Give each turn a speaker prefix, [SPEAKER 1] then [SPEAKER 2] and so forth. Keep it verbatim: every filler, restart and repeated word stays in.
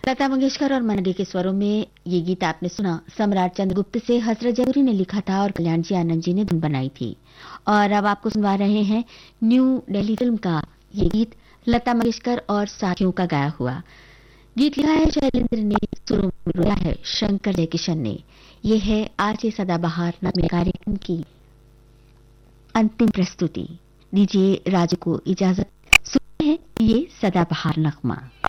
[SPEAKER 1] लता मंगेशकर और मनगे के स्वरों में ये गीत आपने सुना। सम्राट चंद्रगुप्त से हसरत जहूरी ने लिखा था और कल्याण जी आनंद जी ने धुन बनाई थी। और अब आपको सुनवा रहे हैं न्यू दिल्ली फिल्म का ये गीत, लता मंगेशकर और साथियों का गाया हुआ। गीत लिखा है शैलेंद्र ने, सुरों में रोया है शंकर जयकिशन ने। ये है आज ये सदाबहार नगमे कार्यक्रम की अंतिम प्रस्तुति। दीजिए राजू को इजाजत, सुनते हैं ये सदाबहार नगमा।